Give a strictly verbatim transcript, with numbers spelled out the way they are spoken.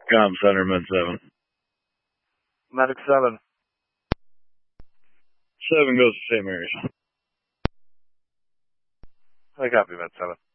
Com Center, Med seven. Medic seven. seven goes to Saint Mary's. I copy, Med seven.